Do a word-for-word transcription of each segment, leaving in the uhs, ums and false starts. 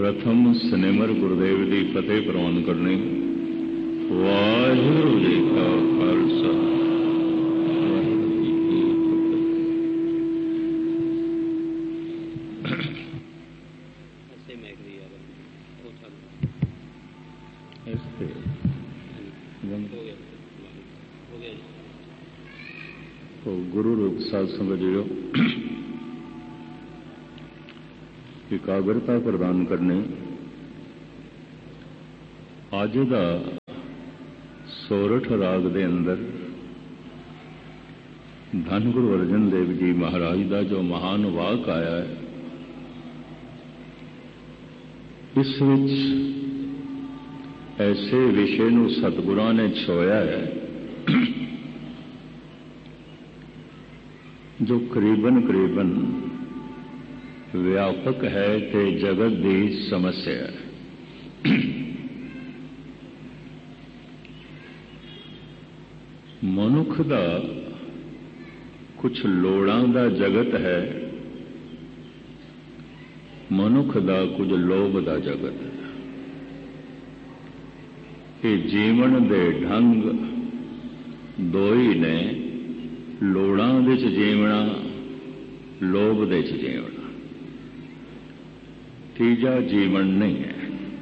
प्रथम सिनेमर गुरुदेव की फतेह प्रवान करनी। वाहिगुरू जी का खालसा वाहिगुरू जी की फतेह। तो गुरु रूप साध संगत जीओ, एकाग्रता प्रदान करने अज का सोरठ राग दे अंदर धन गुरु अर्जन देव जी महाराज का जो महान वाक आया है, इस विच ऐसे विषय नूं सतगुरां ने छोया है जो करीबन करीबन व्यापक है ते जगत की समस्या है। मनुख का कुछ लोड़ां दा जगत है, मनुख का कुछ लोभ का जगत है। ये जीवन दे ढंग दो ही ने, लोड़ां दे च जीवना, लोभ दे च जीवना। तीजा जीवन नहीं है।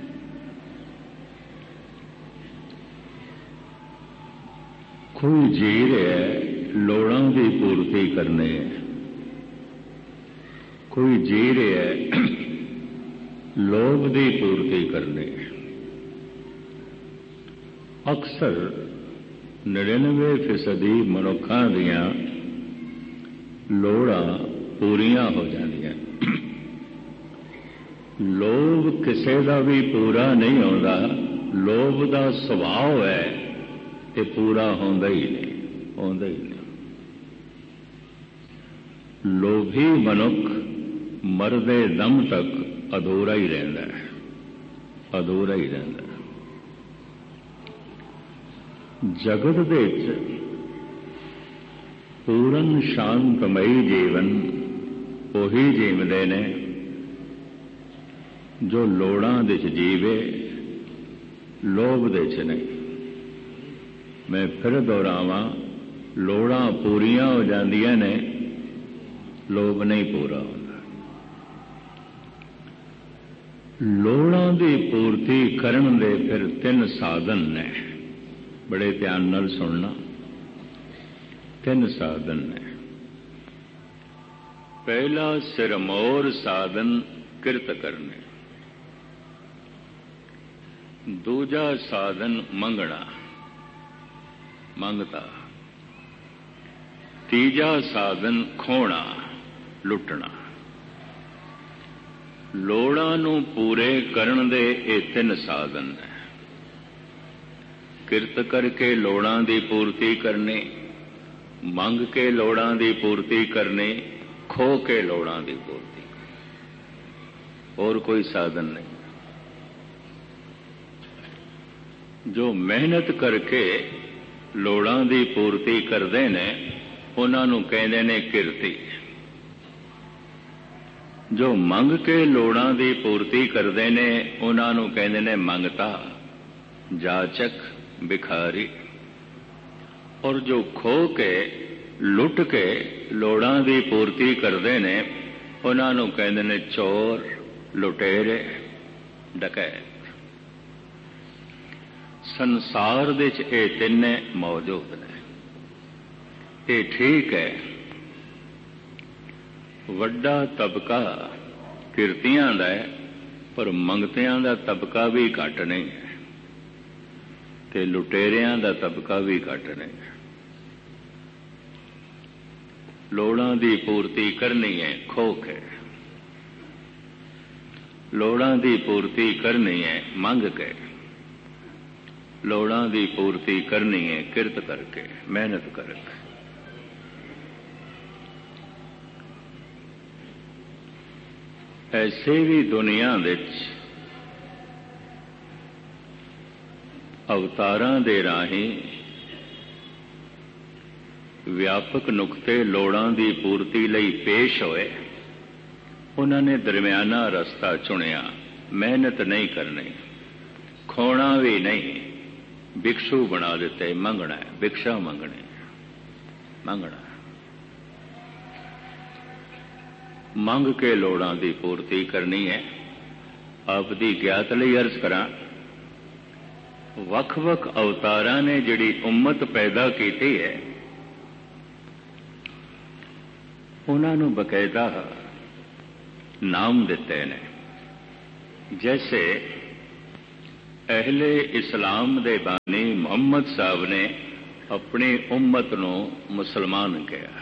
कोई जी रहा है लोड़ां की पूर्ति करने, कोई जी रहा है लोभ की पूर्ति करने। अक्सर निन्यानवे फीसदी मनुखा दियां लोड़ां पूरियां हो जांदियां। लोभ किसी का भी पूरा नहीं होता, लोभ का सुभाव है ते पूरा होंदा ही नहीं, होंदा ही नहीं। लोभी मनुख मरदे दम तक अधूरा ही रहता है, अधूरा ही रहता है। जगत दे पूर्ण शांतमयी जीवन वही जीवते ने जो लोड़ां दे च जीवे, लोभ दे च नहीं। मैं फिर दोहरावां, लोड़ां पूरियां हो जांदियां ने, लोभ नहीं पूरा होता। लोड़ां दी पूर्ति करन दे फिर तीन साधन ने, बड़े ध्यान नाल सुनना। तीन साधन ने। पहला सिरमौर साधन किरत करने, दूजा साधन मंगना, मंगता, तीजा साधन खोना, लुटना। लोड़ां नूं पूरे करन दे ये तीन साधन है। किरत करके लोड़ां दी पूर्ति करनी, मंग के लोड़ां दी पूर्ति करनी, खो के लोड़ां दी पूर्ति करनी। और कोई साधन नहीं। जो मेहनत करके लोड़ां दी पूर्ति करते ने उन्हां नूं कहंदे ने किरती। जो मंग के लोड़ां दी पूर्ति करते ने उन्हां नूं कहंदे ने मंगता, जाचक, भिखारी। और जो खो के लुट के लोड़ां दी पूर्ति करते ने उन्हां नूं कहंदे ने चोर, लुटेरे, डकैत। संसार दे च ये तिन्ने मौजूद ने। ये ठीक है, वड्डा तबका किरतियां दा है, पर मंगतियां दा तबका भी घट नहीं है, ते लुटेरियां दा तबका भी घट नहीं है। लोड़ां दी पूर्ति करनी है खो के, लोड़ां दी पूर्ति करनी है मंग के, लोड़ां दी पूर्ति करनी है किरत करके, मेहनत करके। ऐसे भी दुनिया विच अवतारां दे राहीं व्यापक नुकते लोड़ां दी पूर्ति लई पेश होए। उन्होंने दरमियाना रस्ता चुनिया, मेहनत नहीं करनी, खोना भी नहीं, भिक्षु बना देते, मंगना है, भिक्षा मंगनी, मंगना मंग के लोड़ां की पूर्ति करनी है। आप दी ज्ञात लई अर्ज करा, वख-वख अवतारां ने जिहड़ी उम्मत पैदा की है, उन्हां नूं बकायदा नाम दिते ने। जैसे अहले इस्लाम दे बानी मुहम्मद साहब ने अपनी उम्मत नूं मुसलमान कहा,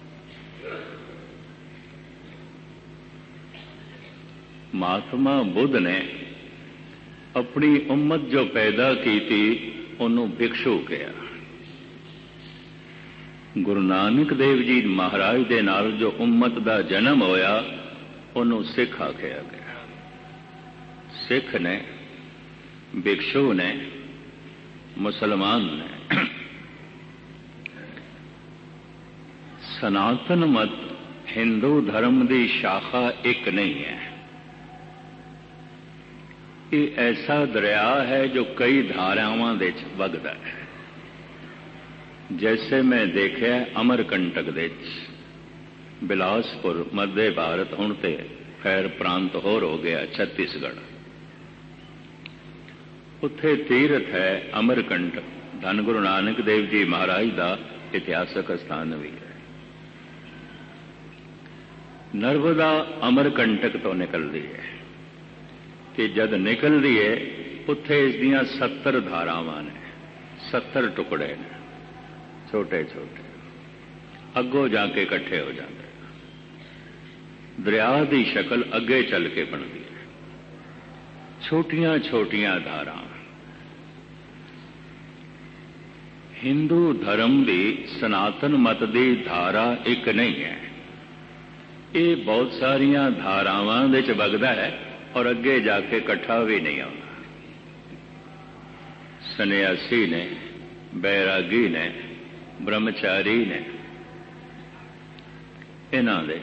महात्मा बुद्ध ने अपनी उम्मत जो पैदा की थी उन्होंने भिक्षु कहा। गुरु नानक देव जी महाराज दे नाल जो उम्मत का जन्म होया उन्होंने सिख आख्या गया। सिख ने, भिक्षु ने, मुसलमान ने। सनातन मत हिंदू धर्म की शाखा एक नहीं है, ये ऐसा दरिया है जो कई धारावां दे वगदा है। जैसे मैं देखा अमरकंटक दे बिलासपुर मध्य भारत हुण ते खैर प्रांत होर हो गया छत्तीसगढ़, उत्थे तीर्थ है अमरकंटक, धन गुरु नानक देव जी महाराज का इतिहासक स्थान भी है। नर्मदा अमरकंटक तो निकलती है कि जद निकलती है उत्थे इसदियां सत्तर धारावां ने, सत्तर टुकड़े ने, छोटे छोटे, अगों जाके इकट्ठे हो जाते। दरिया की शक्ल अगे चल के बनती है, छोटियां छोटियां धारा। हिंदू धर्म की सनातन मत की धारा एक नहीं है, ये बहुत सारिया धारावां दे च वगदा है और अगे जाके इकट्ठा भी नहीं होता। सन्यासी ने, बैरागी ने, ब्रह्मचारी ने, इन्हां दे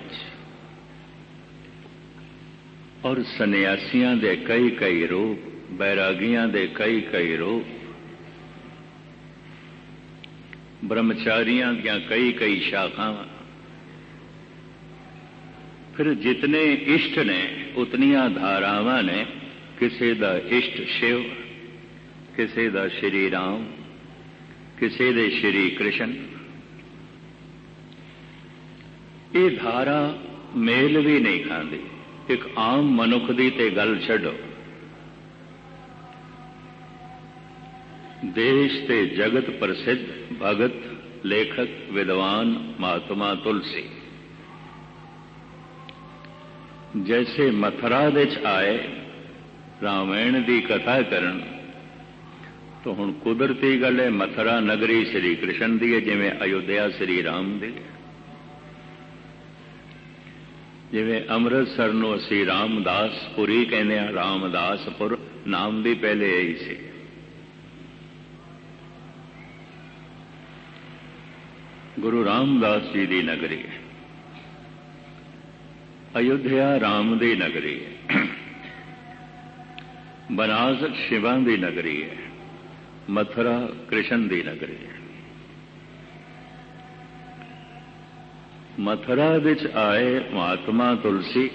और सन्यासियां दे कई कई रूप, बैरागियां दे कई कई रूप, ब्रह्मचारियां दियां कई कई शाखावां। फिर जितने इष्ट ने उतनियां धारावां ने। किसी दा इष्ट शिव, किसी दा श्री राम, किसी दे श्री कृष्ण। ये धारा मेल भी नहीं खाती। एक आम मनुख दी ते गल छड्डो, देश ते जगत प्रसिद्ध भगत, लेखक, विद्वान महात्मा तुलसी जैसे मथुरा दे आए रामायण की कथा करन, तो हुण कुदरती गल है मथुरा नगरी श्री कृष्ण दी है, जिवें अयोध्या श्री राम दी, जिवें अमृतसर नूं असीं रामदासपुरी कहने आ, रामदासपुर नाम भी पहले यही सी। गुरु रामदास जी की नगरी है, अयोध्या राम की नगरी है, बनारस शिवां की नगरी है, मथुरा कृष्ण की नगरी है। मथुरा विच आए महात्मा तुलसी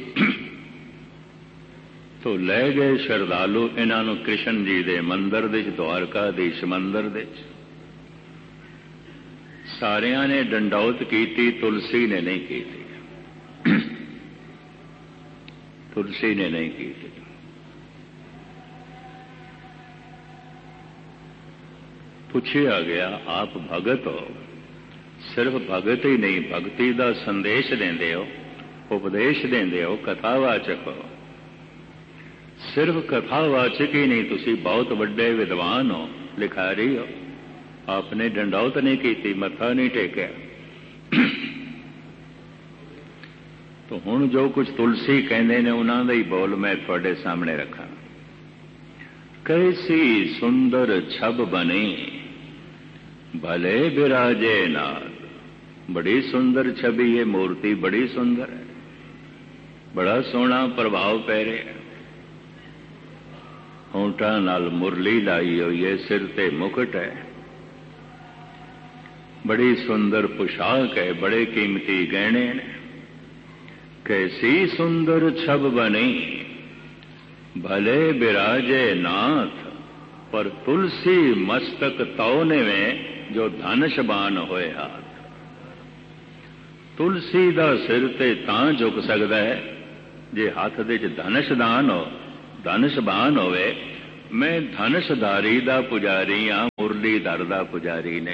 तो ले गए श्रद्धालु इन्हां नूं कृष्ण जी के मंदिर दे, द्वारकाधीश मंदिर दे। सारियां ने डंडौत की, तुलसी ने नहीं की थी। तुलसी ने नहीं की थी। पूछा गया, आप भगत हो, सिर्फ भगत ही नहीं भक्ति का संदेश देंदे हो, उपदेश देंदे हो, कथावाचक हो। सिर्फ कथावाचक ही नहीं, तुसी बहुत बड़े विद्वान हो, लिखारी हो। आपने डंडौत नहीं की, मत्था नहीं टेकिया। तो हुण जो कुछ तुलसी कहते हैं उन्हों का ही बोल मैं थोड़े सामने रखा। कैसी सुंदर छब बनी भले बिराजे नाल। बड़ी सुंदर छवि है, मूर्ति बड़ी सुंदर है, बड़ा सोहना प्रभाव पै रहा है। ਹੋਂਠਾਂ ਨਾਲ ਮੁਰਲੀ ਲਾਈ ਹੋਈ ਹੈ, ਸਿਰ ਤੇ ਮੁਕਟ ਹੈ, ਬੜੀ ਸੁੰਦਰ ਪੁਸ਼ਾਕ ਹੈ, ਬੜੇ ਕੀਮਤੀ ਗਹਿਣੇ ਨੇ। ਕੈਸੀ ਸੁੰਦਰ ਛਬ ਬਣੀ ਭਲੇ ਬਿਰਾਜੇ ਨਾਥ, ਪਰ ਤੁਲसी ਮਸਤਕ ਤੌਨੇ ਵਿੱਚ ਜੋ ਧਨਸ਼ਬਾਨ ਹੋਏ ਹਾਥ। ਤੁਲसी ਦਾ ਸਿਰ ਤੇ ਤਾਂ ਝੁਕ ਸਕਦਾ ਹੈ ਜੇ ਹੱਥ ਦੇ ਚ ਧਨਸ਼ਦਾਨ ਹੋ, ਧਨਸ਼ਬਾਨ ਹੋਵੇ। ਮੈਂ ਧਨਸ਼ਧਾਰੀ ਦਾ ਪੁਜਾਰੀ ਹਾਂ, ਮੁਰਲੀਧਰ ਦਾ ਪੁਜਾਰੀ ਨਹੀਂ।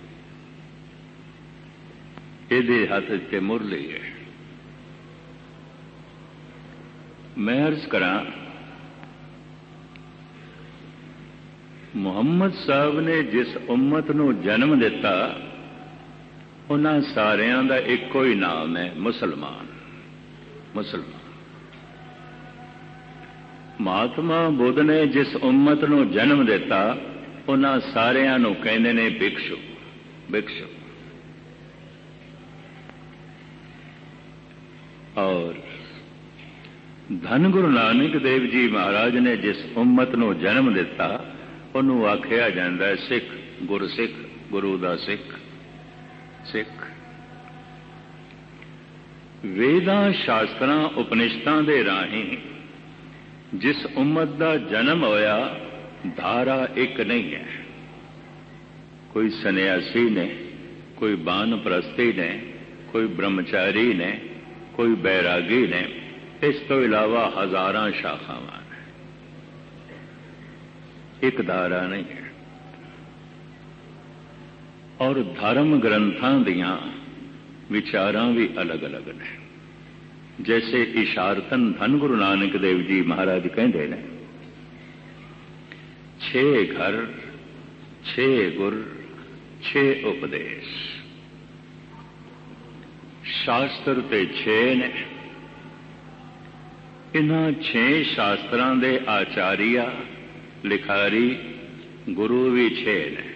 ਇਹਦੇ ਹੱਥ ਤੇ ਮੁਰਲੀ ਹੈ। ਮੈਂ ਅਰਜ਼ ਕਰਾਂ, ਮੁਹੰਮਦ ਸਾਹਿਬ ਨੇ ਜਿਸ ਉਮਤ ਨੂੰ ਜਨਮ ਦਿੱਤਾ, ਉਹਨਾਂ ਸਾਰਿਆਂ ਦਾ ਇੱਕੋ ਹੀ ਨਾਮ ਹੈ, ਮੁਸਲਮਾਨ। ਮੁਸਲਮਾਨ। ਮਹਾਤਮਾ ਬੁੱਧ ਨੇ ਜਿਸ ਉਮਤ ਨੂੰ ਜਨਮ ਦਿੱਤਾ, ਉਹਨਾਂ ਸਾਰਿਆਂ ਨੂੰ ਕਹਿੰਦੇ ਨੇ ਭਿਕਸ਼ੂ। ਭਿਕਸ਼ੂ। ਔਰ ਧੰਨ ਗੁਰੂ ਨਾਨਕ ਦੇਵ ਜੀ ਮਹਾਰਾਜ ਨੇ ਜਿਸ ਉਮਤ ਨੂੰ ਜਨਮ ਦਿੱਤਾ, ਉਹਨੂੰ ਆਖਿਆ ਜਾਂਦਾ ਸਿੱਖ, ਗੁਰਸਿੱਖ, ਗੁਰੂ ਦਾ ਸਿੱਖ। ਸਿੱਖ ਵੇਦਾਂ, ਸ਼ਾਸਤਰਾਂ, ਉਪਨਿਸ਼ਦਾਂ ਦੇ ਰਾਹੀਂ ਜਿਸ ਉਮਤ ਦਾ ਜਨਮ ਹੋਇਆ, ਧਾਰਾ ਇੱਕ ਨਹੀਂ ਹੈ। ਕੋਈ ਸੰਨਿਆਸੀ ਨੇ, ਕੋਈ ਬਾਨਪ੍ਰਸਤੀ ਨੇ, ਕੋਈ ਬ੍ਰਹਮਚਾਰੀ ਨੇ, ਕੋਈ ਬੈਰਾਗੀ ਨੇ, ਇਸ ਤੋਂ ਇਲਾਵਾ ਹਜ਼ਾਰਾਂ ਸ਼ਾਖਾਵਾਂ ਨੇ, ਇੱਕ ਧਾਰਾ ਨਹੀਂ ਹੈ। ਔਰ ਧਰਮ ਗ੍ਰੰਥਾਂ ਦੀਆਂ ਵਿਚਾਰਾਂ ਵੀ ਅਲੱਗ-ਅਲੱਗ ਨੇ। ਜੈਸੇ ਇਸ਼ਾਰਤਨ ਧੰਨ ਗੁਰੂ ਨਾਨਕ ਦੇਵ ਜੀ ਮਹਾਰਾਜ ਕਹਿੰਦੇ ਨੇ, ਛੇ ਘਰ, ਛੇ ਗੁਰ, ਛੇ ਉਪਦੇਸ਼। ਸ਼ਾਸਤਰ ਤੇ ਛੇ ਨੇ। ਇਹਨਾਂ ਛੇ ਸ਼ਾਸਤਰਾਂ ਦੇ ਆਚਾਰੀਆ, ਲਿਖਾਰੀ, ਗੁਰੂ ਵੀ ਛੇ ਨੇ।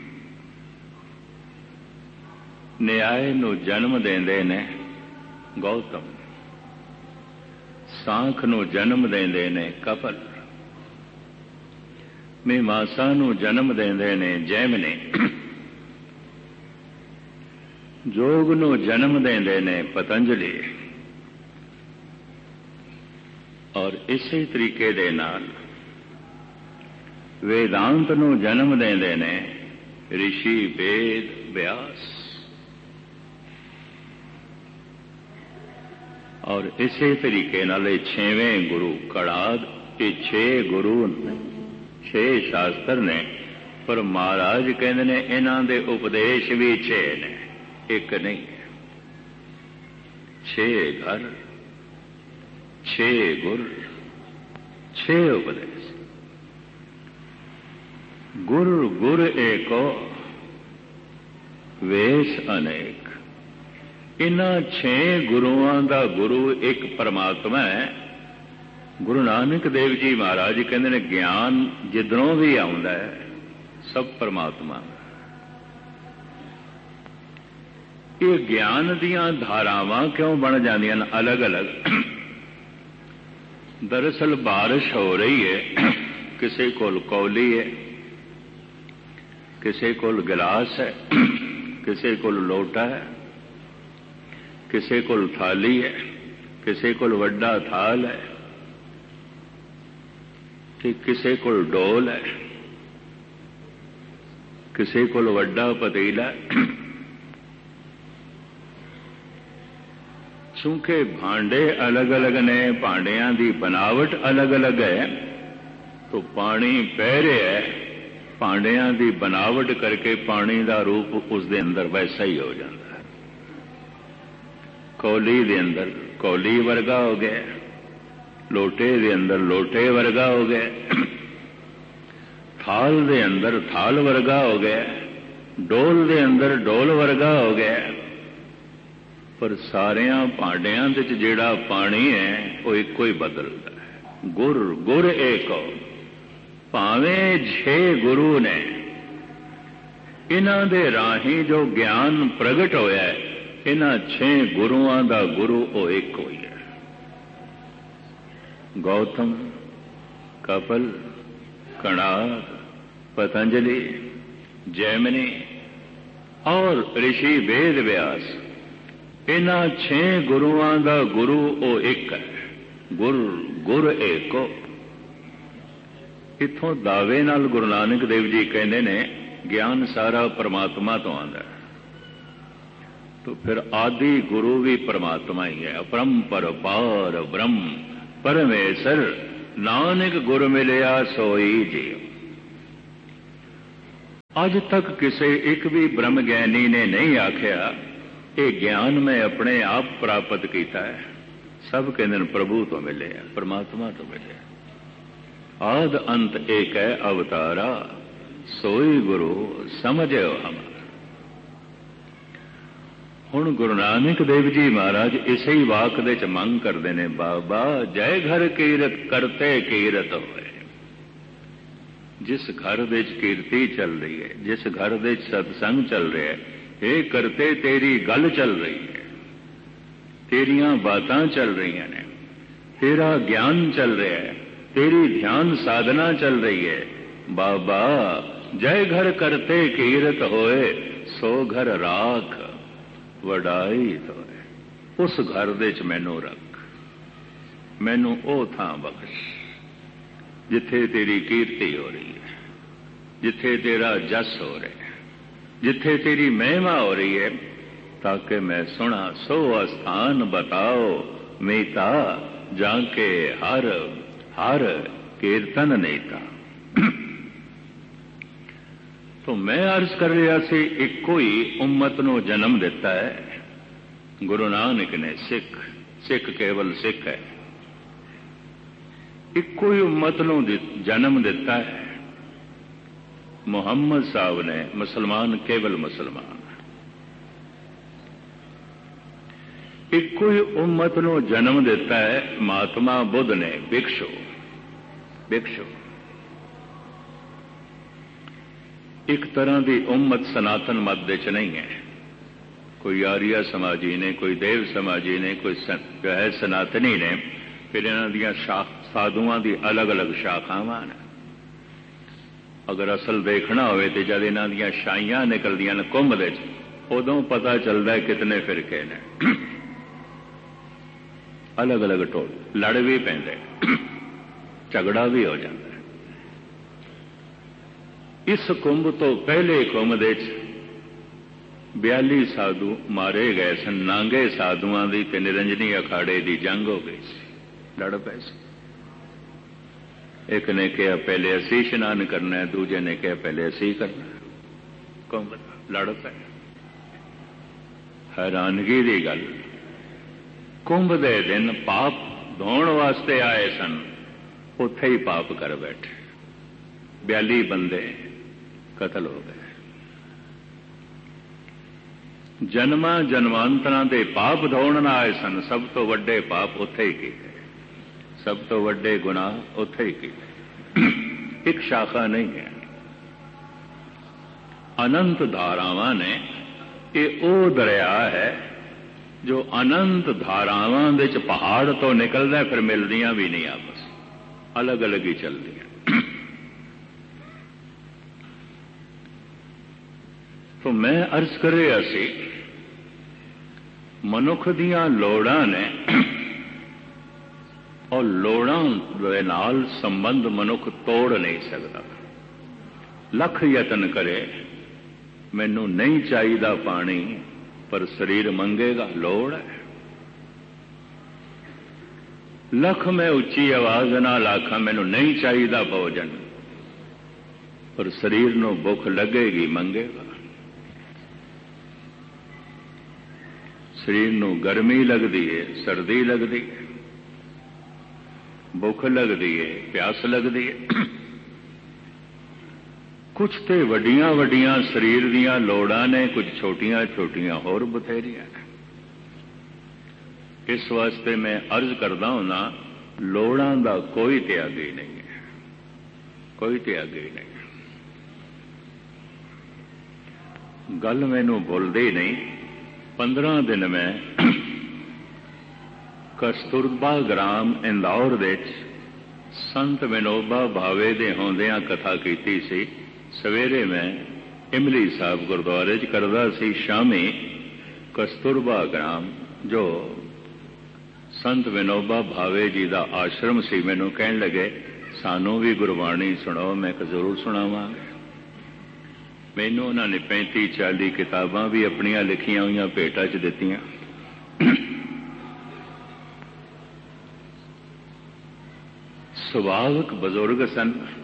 ਨਿਆਏ ਨੂੰ ਜਨਮ ਦਿੰਦੇ ਨੇ ਗੌਤਮ, ਸਾਂਖ ਨੂੰ ਜਨਮ ਦਿੰਦੇ ਨੇ ਕਪਲ, ਮੀਮਾਂਸਾ ਨੂੰ ਜਨਮ ਦਿੰਦੇ ਨੇ ਜੈਮਨੀ, ਜੋਗ ਨੂੰ ਜਨਮ ਦਿੰਦੇ ਨੇ ਪਤੰਜਲੀ। ਔਰ ਇਸੇ ਤਰੀਕੇ ਦੇ ਨਾਲ ਵੇਦਾਂਤ ਨੂੰ ਜਨਮ ਦਿੰਦੇ ਨੇ ਰਿਸ਼ੀ ਵੇਦ ਵਿਆਸ। ਔਰ ਇਸੇ ਤਰੀਕੇ ਨਾਲ ਇਹ ਛੇਵੇਂ ਗੁਰੂ ਕੜਾਦ, ਇਹ ਛੇ ਗੁਰੂ ਨੇ, ਛੇ ਸ਼ਾਸਤਰ ਨੇ। ਪਰ ਮਹਾਰਾਜ ਕਹਿੰਦੇ ਨੇ ਇਹਨਾਂ ਦੇ ਉਪਦੇਸ਼ ਵੀ ਛੇ ਨੇ, ਇੱਕ ਨਹੀਂ। ਛੇ ਘਰ, ਛੇ ਗੁਰ, ਛੇ ਉਪਦੇਸ਼। ਗੁਰ ਗੁਰ ਏਕੋ, ਵੇਸ਼ ਅਨੇਕ। ਇਹਨਾਂ ਛੇ ਗੁਰੂਆਂ ਦਾ ਗੁਰੂ ਇੱਕ ਪਰਮਾਤਮਾ ਹੈ। ਗੁਰੂ ਨਾਨਕ ਦੇਵ ਜੀ ਮਹਾਰਾਜ ਕਹਿੰਦੇ ਨੇ ਗਿਆਨ ਜਿੱਧਰੋਂ ਵੀ ਆਉਂਦਾ ਹੈ, ਸਭ ਪਰਮਾਤਮਾ। ਇਹ ਗਿਆਨ ਦੀਆਂ ਧਾਰਾਵਾਂ ਕਿਉਂ ਬਣ ਜਾਂਦੀਆਂ ਨੇ ਅਲੱਗ-ਅਲੱਗ? ਦਰਅਸਲ ਬਾਰਿਸ਼ ਹੋ ਰਹੀ ਹੈ, ਕਿਸੇ ਕੋਲ ਕੌਲੀ ਹੈ, ਕਿਸੇ ਕੋਲ ਗਿਲਾਸ ਹੈ, ਕਿਸੇ ਕੋਲ ਲੋਟਾ ਹੈ, ਕਿਸੇ ਕੋਲ ਥਾਲੀ ਹੈ, ਕਿਸੇ ਕੋਲ ਵੱਡਾ ਥਾਲ ਹੈ, ਤੇ ਕਿਸੇ ਕੋਲ ਡੋਲ ਹੈ, ਕਿਸੇ ਕੋਲ ਵੱਡਾ ਪਤੀਲਾ। ਚੂੰਕਿ ਭਾਂਡੇ ਅਲੱਗ-ਅਲੱਗ ਨੇ, ਭਾਂਡਿਆਂ ਦੀ ਬਨਾਵਟ ਅਲੱਗ-ਅਲੱਗ ਹੈ, ਤਾਂ ਪਾਣੀ ਪੈ ਰਿਹਾ ਹੈ, ਭਾਂਡਿਆਂ ਦੀ ਬਨਾਵਟ ਕਰਕੇ ਪਾਣੀ ਦਾ ਰੂਪ ਉਸ ਦੇ ਅੰਦਰ ਵੈਸਾ ਹੀ ਹੋ ਜਾਂਦਾ ਹੈ। ਕੌਲੀ ਦੇ ਅੰਦਰ ਕੌਲੀ ਵਰਗਾ ਹੋ ਗਿਆ, ਲੋਟੇ ਦੇ ਅੰਦਰ ਲੋਟੇ ਵਰਗਾ ਹੋ ਗਿਆ, ਥਾਲ ਦੇ ਅੰਦਰ ਥਾਲ ਵਰਗਾ ਹੋ ਗਿਆ, ਡੋਲ ਦੇ ਅੰਦਰ ਡੋਲ ਵਰਗਾ ਹੋ ਗਿਆ। ਪਰ ਸਾਰਿਆਂ ਭਾਂਡਿਆਂ ਦੇ ਵਿੱਚ ਜਿਹੜਾ ਪਾਣੀ ਹੈ ਉਹ ਇੱਕੋ ਹੀ ਬਦਲਦਾ ਹੈ। ਗੁਰ ਗੁਰ ਏਕੋ। ਭਾਵੇਂ ਛੇ ਗੁਰੂ ਨੇ, ਇਹਨਾਂ ਦੇ ਰਾਹੀਂ ਜੋ ਗਿਆਨ ਪ੍ਰਗਟ ਹੋਇਆ ਹੈ, ਇਹਨਾਂ ਛੇ ਗੁਰੂਆਂ ਦਾ ਗੁਰੂ ਉਹ ਇੱਕੋ ਹੀ ਹੈ। ਗੌਤਮ, कपिल, कणाद, पतंजलि, जैमिनी और ऋषि वेद व्यास, इन्हां छे गुरुआं दा गुरु ओ एक है। गुर गुर एको। इत्थों दावे नाल गुरु नानक देव जी कहते ने ज्ञान सारा परमात्मा तो आंदा है। तो फिर आदि गुरु भी परमात्मा ही है। अपरंपर पार ब्रह्म परमेश्वर, नानक गुर मिलिया सोई जी। अज तक किसी एक भी ब्रह्म ज्ञानी ने नहीं आख्या ये ज्ञान मैं अपने आप प्राप्त किया है। सब कहते प्रभु तो मिले, परमात्मा तो मिले। आद अंत एक है अवतारा, सोई गुरु समझो हमारा। हुण गुरु नानक देव जी महाराज इसे ही वाक दे च मंग करते ने, बाबा जय घर कीरत करते कीरत होए। जिस घर दे च कीर्ति चल रही है, जिस घर दे च सत्संग चल रहा है, ये करते तेरी गल चल रही है, तेरियां बातां चल रही ने, तेरा ज्ञान चल रहा है, तेरी ध्यान साधना चल रही है। बाबा जय घर करते कीरत होए, सो घर राख वडाई तो है। उस घर दे च मैनू रख, मैनू ओ थां बख्श जिथे तेरी कीर्ति हो रही है, जिथे तेरा जस हो रहा है, जिथे तेरी महिमा हो रही है, ताकि मैं सुना सो स्थान बताओ मीता, जाके हर हर कीर्तन नेता। तो मैं अर्ज कर रहा सी, इको ही उम्मत नू जन्म दिता है गुरु नानक ने। सिख सिख केवल सिख है। इको ही उम्मत नू जन्म दिता है। मुहम्मद साहब ने मुसलमान केवल मुसलमान। इको ही उम्मत नू जन्म दिता है महात्मा बुद्ध ने, भिक्षु भिक्षु। एक तरह की उम्मत सनातन मत दे च नहीं है। कोई आर्य समाजी ने, कोई देव समाजी ने, कोई जो है सनातनी ने। फिर इन्हां दियां शाख साधुआं दी अलग अलग शाखावां ने। अगर असल देखना होवे तो जब इन्हां दियां शाइयां निकलदियां ने कुंभ दे च, उदों पता चलता है कितने फिरके ने। अलग अलग टोल, लड़ भी पैंदे, झगड़ा भी हो जाता है। इस कुंभ तो पहले कुंभ दे बयाली साधु मारे गए सन। नांगे साधुआं दी ते निरंजनी अखाड़े की जंग हो गई सी, लड़ पए सी। एक ने कहा पहले असी इशनान करना है, दूजे ने कहा पहले असी करना है। कुंभ लड़ पे। हैरानगी की गल, कुंभ दे दिन पाप धोण वास्ते आए सन, उत्थे ही पाप कर बैठे। बयाली बंदे कतल हो गए। जन्मा जन्मांतरां दे पाप धोण आए सन, सब तो वड्डे पाप उत्थे ही कीते, सब तो वड्डे गुनाह उत्थे ही कीते। एक शाखा नहीं है, अनंत धारावां ने। ये ओ दरिया है जो अनंत धारावां दे च पहाड़ तो निकलदा, फिर मिलदियां भी नहीं आपस, अलग अलग ही चलदियां। तो मैं अर्ज कर रहा सी, मनुख दियां लोड़ां ने और लोड़ां दे नाल संबंध मनुख तोड़ नहीं सकता। लख यतन करे, मैनू नहीं चाहिदा पानी, पर शरीर मंगेगा, लोड़ है। लख मैं उच्ची आवाज नाल आखा मैनू नहीं चाहिदा भोजन, पर शरीर नू भुख लगेगी, मंगेगा। शरीर नू गर्मी लगती है, सर्दी लगती है, भुख लगती है, प्यास लगती है। कुछ तो वड्डियां वड्डियां शरीर दियां लोड़ां ने, कुछ छोटियां छोटियां होर बथेरियां ने। इस वास्ते मैं अर्ज करदा हुंदा, लोड़ां दा कोई त्यागी नहीं है, कोई त्यागी नहीं। गल मैनू भुलदी नहीं। पंद्रह दिन में कस्तूरबा ग्राम इंदौर दे ਸੰਤ ਵਿਨੋਬਾ ਭਾਵੇ ਦੇ ਹੁੰਦਿਆਂ ਕਥਾ ਕੀਤੀ ਸੀ। ਸਵੇਰੇ ਮੈਂ ਇਮਲੀ ਸਾਹਿਬ ਗੁਰਦੁਆਰੇ 'ਚ ਕਰਦਾ ਸੀ, ਸ਼ਾਮੀ ਕਸਤੂਰਬਾ ਗ੍ਰਾਮ ਜੋ ਸੰਤ ਵਿਨੋਬਾ ਭਾਵੇ ਜੀ ਦਾ ਆਸ਼ਰਮ ਸੀ, ਮੈਨੂੰ ਕਹਿਣ ਲੱਗੇ ਸਾਨੂੰ ਵੀ ਗੁਰਬਾਣੀ ਸੁਣਾਓ। ਮੈਂ ਕਿਹਾ ਜ਼ਰੂਰ ਸੁਣਾਵਾਂਗੇ। ਮੈਨੂੰ ਉਹਨਾਂ ਨੇ ਪੈਂਤੀ ਚਾਲੀ ਕਿਤਾਬਾਂ ਵੀ ਆਪਣੀਆਂ ਲਿਖੀਆਂ ਹੋਈਆਂ ਭੇਟਾ 'ਚ ਦਿੱਤੀਆਂ। ਸੁਭਾਵਕ ਬਜ਼ੁਰਗ ਸਨ।